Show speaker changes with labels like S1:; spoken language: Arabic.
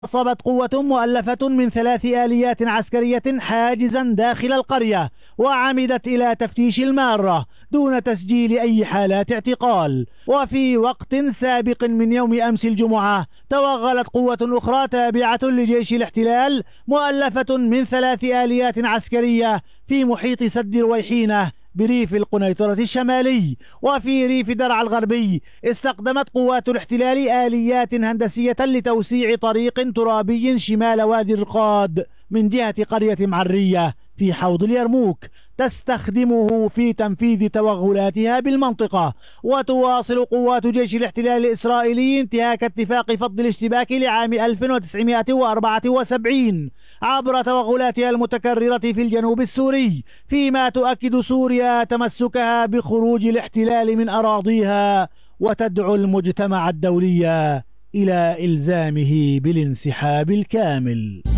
S1: نصبت قوة مؤلفة من 3 آليات عسكرية حاجزا داخل القرية، وعمدت إلى تفتيش المارة دون تسجيل أي حالات اعتقال. وفي وقت سابق من يوم أمس الجمعة توغلت قوة أخرى تابعة لجيش الاحتلال مؤلفة من 3 آليات عسكرية في محيط سد رويحينة بريف القنيطرة الشمالي. وفي ريف درعا الغربي استخدمت قوات الاحتلال آليات هندسية لتوسيع طريق ترابي شمال وادي الرقاد من جهة قرية معرية في حوض اليرموك، تستخدمه في تنفيذ توغلاتها بالمنطقة. وتواصل قوات جيش الاحتلال الإسرائيلي انتهاك اتفاق فض الاشتباك لعام 1974 عبر توغلاتها المتكررة في الجنوب السوري، فيما تؤكد سوريا تمسكها بخروج الاحتلال من أراضيها وتدعو المجتمع الدولي إلى إلزامه بالانسحاب الكامل.